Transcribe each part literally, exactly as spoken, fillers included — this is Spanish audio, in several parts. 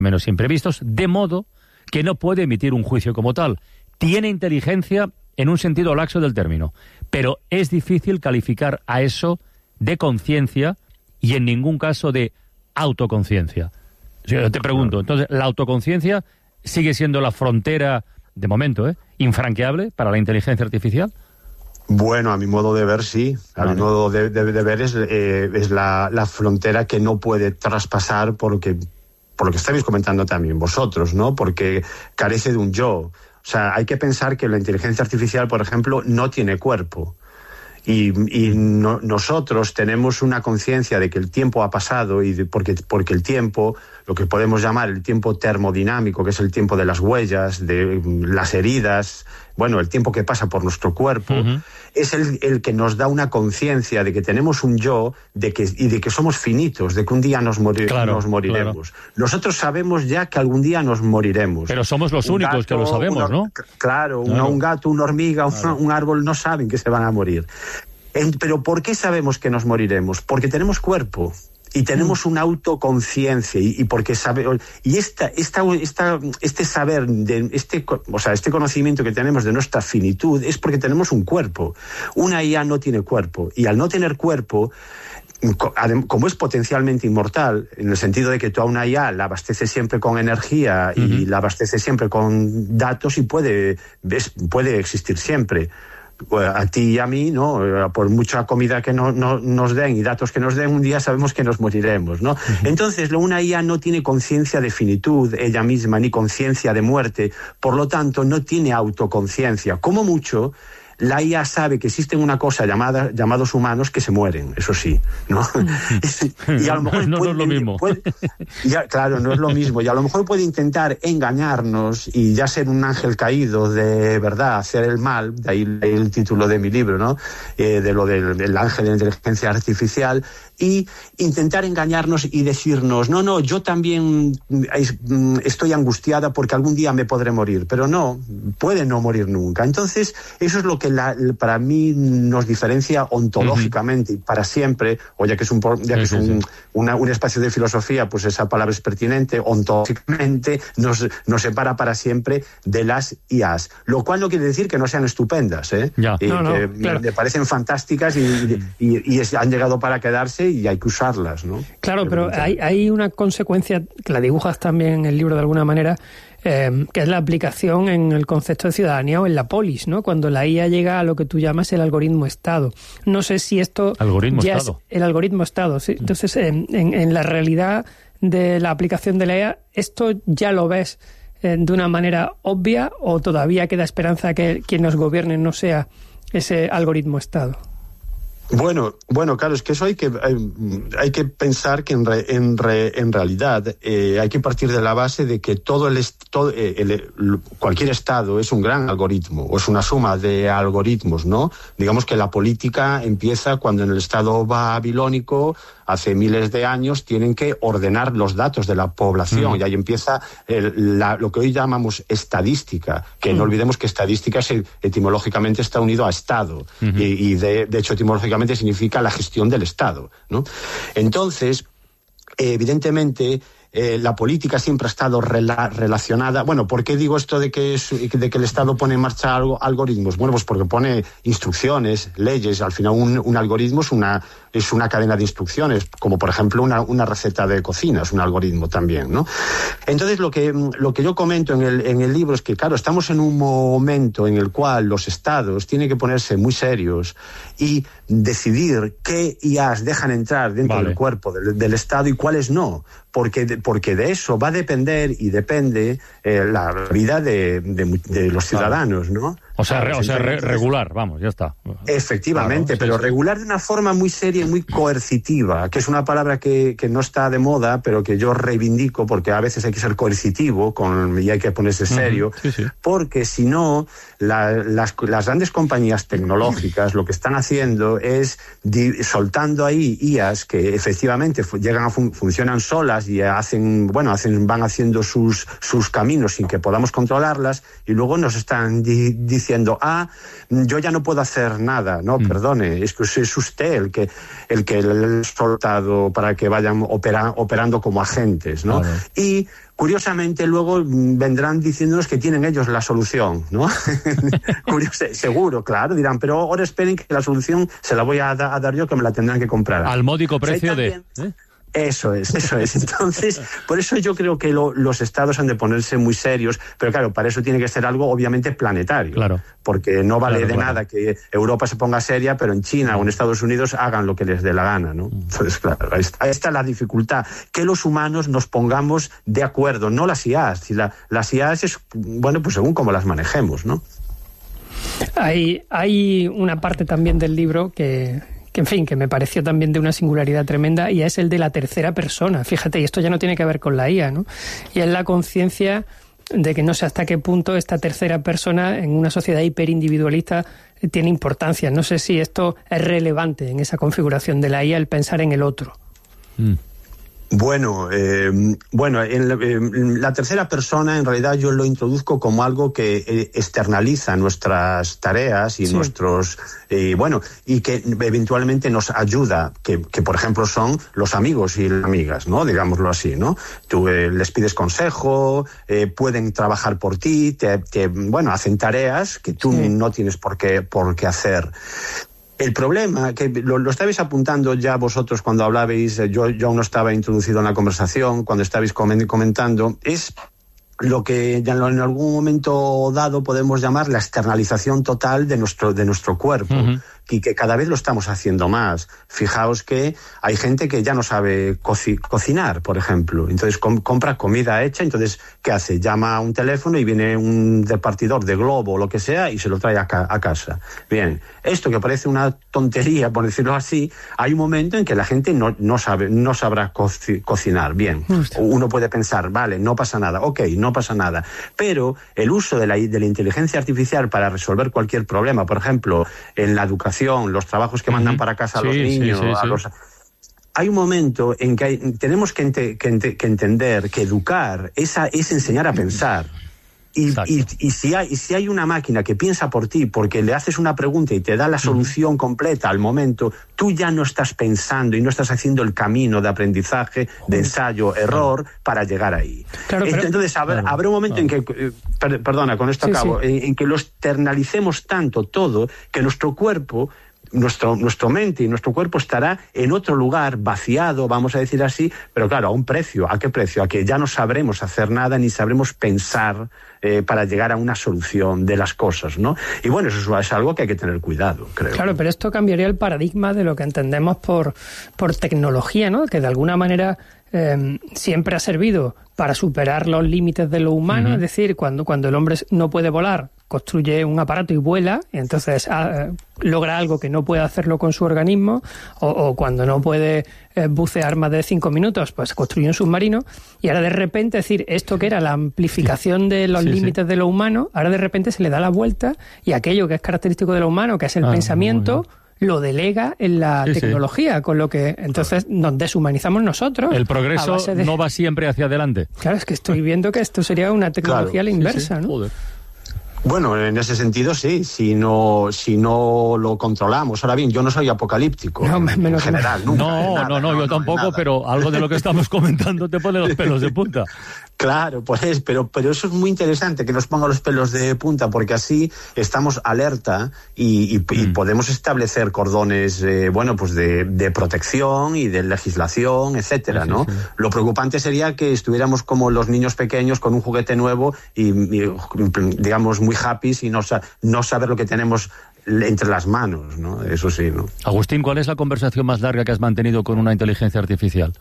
menos imprevistos, de modo que no puede emitir un juicio como tal. Tiene inteligencia en un sentido laxo del término, pero es difícil calificar a eso de conciencia y en ningún caso de autoconciencia. Yo te pregunto, entonces, ¿la autoconciencia sigue siendo la frontera, de momento, ¿eh? infranqueable para la inteligencia artificial? Bueno, a mi modo de ver, sí. A vale. mi modo de, de, de ver es, eh, es la, la frontera que no puede traspasar porque, por lo que estáis comentando también vosotros, ¿no? Porque carece de un yo. O sea, hay que pensar que la inteligencia artificial, por ejemplo, no tiene cuerpo. Y, y no, nosotros tenemos una conciencia de que el tiempo ha pasado y de, porque, porque el tiempo, lo que podemos llamar el tiempo termodinámico, que es el tiempo de las huellas, de las heridas, bueno, el tiempo que pasa por nuestro cuerpo, uh-huh. es el, el que nos da una conciencia de que tenemos un yo de que, y de que somos finitos, de que un día nos, morir, claro, nos moriremos. Claro. Nosotros sabemos ya que algún día nos moriremos. Pero somos los un únicos gato, que lo sabemos, una, ¿no? Claro, claro. Una, un gato, una hormiga, claro. un, un árbol no saben que se van a morir. En, pero ¿por qué sabemos que nos moriremos? Porque tenemos cuerpo. Y tenemos una autoconciencia y, y porque sabe y esta, esta, esta, este saber de este, o sea, este conocimiento que tenemos de nuestra finitud es porque tenemos un cuerpo. Una I A no tiene cuerpo y al no tener cuerpo, como es potencialmente inmortal, en el sentido de que tú a una I A la abasteces siempre con energía y uh-huh. la abasteces siempre con datos y puede, puede existir siempre. A ti y a mí, ¿no? Por mucha comida que no, no, nos den y datos que nos den, un día sabemos que nos moriremos, ¿no? Uh-huh. Entonces, una I A no tiene conciencia de finitud ella misma, ni conciencia de muerte, por lo tanto, no tiene autoconciencia. Como mucho, la I A sabe que existen una cosa llamada llamados humanos que se mueren, eso sí, ¿no? y a lo mejor no, puede, no es lo mismo. Puede, ya, claro, no es lo mismo. Y a lo mejor puede intentar engañarnos y ya ser un ángel caído de verdad, hacer el mal, de ahí el título de mi libro, ¿no? Eh, de lo del, del ángel de la inteligencia artificial, y intentar engañarnos y decirnos, no, no, yo también estoy angustiada porque algún día me podré morir, pero no, puede no morir nunca. Entonces, eso es lo que la, para mí nos diferencia ontológicamente uh-huh. y para siempre, o ya que es un, ya que sí, es un, sí. una, un espacio de filosofía, pues esa palabra es pertinente, ontológicamente nos, nos separa para siempre de las I As, lo cual no quiere decir que no sean estupendas, ¿eh? Ya. Y no, que no, claro. me parecen fantásticas y, y, y es, han llegado para quedarse y hay que usarlas, ¿no? Claro, pero hay, hay una consecuencia que la dibujas también en el libro de alguna manera, eh, que es la aplicación en el concepto de ciudadanía o en la polis, ¿no? Cuando la I A llega a lo que tú llamas el algoritmo Estado. No sé si esto algoritmo ya Estado. es el algoritmo Estado, sí. Entonces, en, en, en la realidad de la aplicación de la I A, ¿esto ya lo ves eh, de una manera obvia o todavía queda esperanza que quien nos gobierne no sea ese algoritmo Estado? Bueno, bueno, claro, es que eso hay que hay, hay que pensar que en re, en, re, en realidad eh, hay que partir de la base de que todo el, todo el, el cualquier estado es un gran algoritmo o es una suma de algoritmos, ¿no? Digamos que la política empieza cuando en el estado babilónico hace miles de años tienen que ordenar los datos de la población mm. y ahí empieza el, la, lo que hoy llamamos estadística, que mm. no olvidemos que estadística es, etimológicamente está unido a Estado mm-hmm. y, y de, de hecho etimológicamente significa la gestión del Estado, ¿no? Entonces, eh, evidentemente, eh, la política siempre ha estado rela relacionada. Bueno, ¿por qué digo esto de que, es, de que el Estado pone en marcha algo, algoritmos? Bueno, pues porque pone instrucciones, leyes. Al final un, un algoritmo es una, es una cadena de instrucciones, como por ejemplo una, una receta de cocina, es un algoritmo también, ¿no? Entonces, lo que, lo que yo comento en el, en el libro es que, claro, estamos en un momento en el cual los Estados tienen que ponerse muy serios y decidir qué I As dejan entrar dentro vale. del cuerpo del, del Estado y cuáles no, porque de, porque de eso va a depender y depende eh, la vida de, de, de los ciudadanos, ¿no? O sea, re, o sea re, regular, vamos, ya está. Efectivamente, claro, sí, pero sí. regular de una forma muy seria y muy coercitiva, que es una palabra que, que no está de moda, pero que yo reivindico porque a veces hay que ser coercitivo con, y hay que ponerse serio, uh-huh. sí, sí. porque si no, la, las, las grandes compañías tecnológicas lo que están haciendo es di, soltando ahí I As que efectivamente llegan a fun, funcionan solas y hacen, bueno, hacen, van haciendo sus, sus caminos sin que podamos controlarlas y luego nos están di, diciendo diciendo, ah, yo ya no puedo hacer nada. No, mm. perdone, es que es usted el que el que le ha soltado para que vayan opera, operando como agentes, ¿no? Claro. Y curiosamente luego vendrán diciéndonos que tienen ellos la solución, ¿no? Curioso, seguro, claro, dirán, pero ahora esperen que la solución se la voy a, da, a dar yo, que me la tendrán que comprar. Al módico precio o sea, también, de... ¿eh? Eso es, eso es. Entonces, por eso yo creo que lo, los estados han de ponerse muy serios, pero claro, para eso tiene que ser algo obviamente planetario. Claro. Porque no vale claro, de claro. nada que Europa se ponga seria, pero en China o en Estados Unidos hagan lo que les dé la gana, ¿no? Entonces, claro, ahí está, ahí está la dificultad, que los humanos nos pongamos de acuerdo, no las I As. Si la, las I As es, bueno, pues según cómo las manejemos, ¿no? Hay, hay una parte también del libro que... que en fin, que me pareció también de una singularidad tremenda, y es el de la tercera persona. Fíjate, y esto ya no tiene que ver con la I A, ¿no? Y es la conciencia de que no sé hasta qué punto esta tercera persona en una sociedad hiperindividualista tiene importancia. No sé si esto es relevante en esa configuración de la I A, el pensar en el otro. Mm. Bueno, eh, bueno, en la, en la tercera persona en realidad yo lo introduzco como algo que externaliza nuestras tareas y sí. nuestros, eh, bueno, y que eventualmente nos ayuda, que, que por ejemplo son los amigos y las amigas, ¿no? Digámoslo así, ¿no? Tú eh, les pides consejo, eh, pueden trabajar por ti, te, te, bueno, hacen tareas que tú sí. no tienes por qué, por qué hacer. El problema, que lo, lo estabais apuntando ya vosotros cuando hablabais, yo, yo aún no estaba introducido en la conversación, cuando estabais comentando, es lo que ya en algún momento dado podemos llamar la externalización total de nuestro, de nuestro cuerpo. Uh-huh. Y que cada vez lo estamos haciendo más. Fijaos que hay gente que ya no sabe coci- cocinar, por ejemplo. Entonces com- compra comida hecha, entonces, ¿qué hace? Llama a un teléfono y viene un repartidor de Globo o lo que sea y se lo trae a, ca- a casa. Bien, esto que parece una tontería, por decirlo así, hay un momento en que la gente no, no, sabe, no sabrá co- cocinar. Bien, uno puede pensar, vale, no pasa nada, ok, no pasa nada. Pero el uso de la, de la inteligencia artificial para resolver cualquier problema, por ejemplo, en la educación, los trabajos que mandan uh-huh. para casa a sí, los niños, sí, sí, a los... Sí. Hay un momento en que hay, tenemos que, ente, que, ente, que entender que educar es, a, es enseñar a pensar. Y, y, y, si hay, y si hay una máquina que piensa por ti porque le haces una pregunta y te da la solución uh-huh. completa al momento, tú ya no estás pensando y no estás haciendo el camino de aprendizaje, de ensayo, error, claro. para llegar ahí. Claro, pero, Entonces habrá, claro, habrá un momento claro. en que, eh, per, perdona, con esto sí, acabo, sí. En, en que lo externalicemos tanto todo que nuestro cuerpo... Nuestro, nuestro mente y nuestro cuerpo estará en otro lugar, vaciado, vamos a decir así, pero claro, a un precio. ¿A qué precio? A que ya no sabremos hacer nada ni sabremos pensar eh, para llegar a una solución de las cosas, ¿no? Y bueno, eso es algo que hay que tener cuidado, creo. Claro, pero esto cambiaría el paradigma de lo que entendemos por, por tecnología, ¿no? Que de alguna manera eh, siempre ha servido para superar los límites de lo humano, uh-huh. es decir, cuando, cuando el hombre no puede volar, construye un aparato y vuela, y entonces eh, logra algo que no puede hacerlo con su organismo, o, o cuando no puede eh, bucear más de cinco minutos, pues construye un submarino, y ahora de repente, es decir, esto que era la amplificación de los sí, límites sí. de lo humano, ahora de repente se le da la vuelta, y aquello que es característico de lo humano, que es el ah, pensamiento, lo delega en la sí, tecnología, sí. con lo que entonces nos deshumanizamos nosotros. El progreso de... no va siempre hacia adelante. Claro, es que estoy viendo que esto sería una tecnología claro, a la inversa, sí, sí. ¿no? Joder. Bueno, en ese sentido sí, si no si no lo controlamos. Ahora bien, yo no soy apocalíptico no, en, en general, nunca. No, nada, no, no, no, yo no, tampoco, pero algo de lo que estamos comentando te pone los pelos de punta. Claro, pues, pero, pero eso es muy interesante, que nos ponga los pelos de punta, porque así estamos alerta y, y, mm. y podemos establecer cordones, eh, bueno, pues de, de protección y de legislación, etcétera, sí, ¿no? Sí. Lo preocupante sería que estuviéramos como los niños pequeños con un juguete nuevo y, y digamos, muy happy y no, no saber lo que tenemos entre las manos, ¿no? Eso sí, ¿no? Agustín, ¿cuál es la conversación más larga que has mantenido con una inteligencia artificial?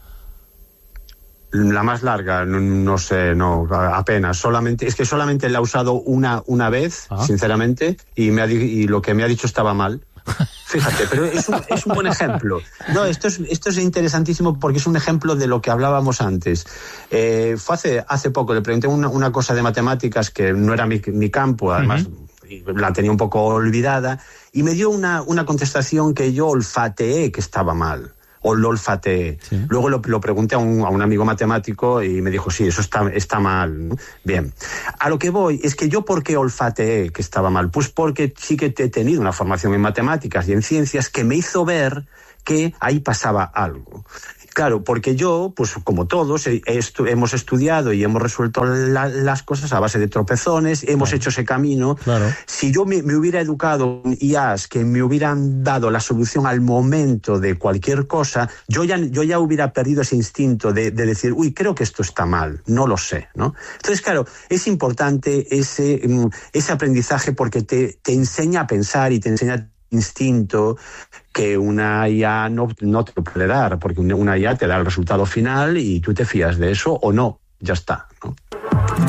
La más larga, no, no sé, no, apenas. Solamente, es que solamente la he usado una, una vez, ¿ah? sinceramente, y, me ha, y lo que me ha dicho estaba mal. Fíjate, pero es un, es un buen ejemplo. No, esto es, esto es interesantísimo porque es un ejemplo de lo que hablábamos antes. Eh, fue hace, hace poco, le pregunté una, una cosa de matemáticas que no era mi, mi campo, además uh-huh. la tenía un poco olvidada, y me dio una, una contestación que yo olfateé que estaba mal. o lo olfateé. Sí. Luego lo, lo pregunté a un, a un amigo matemático y me dijo, sí, eso está, está mal, ¿no? Bien. A lo que voy es que yo, ¿por qué olfateé que estaba mal? Pues porque sí que he tenido una formación en matemáticas y en ciencias que me hizo ver que ahí pasaba algo. Claro, porque yo, pues como todos, he, he estu- hemos estudiado y hemos resuelto la, las cosas a base de tropezones, hemos claro. hecho ese camino. Claro. Si yo me, me hubiera educado en I As que me hubieran dado la solución al momento de cualquier cosa, yo ya, yo ya hubiera perdido ese instinto de, de decir, uy, creo que esto está mal, no lo sé, ¿no? Entonces, claro, es importante ese, ese aprendizaje porque te, te enseña a pensar y te enseña instinto que una I A no, no te lo puede dar, porque una I A te da el resultado final y tú te fías de eso o no, ya está, ¿no?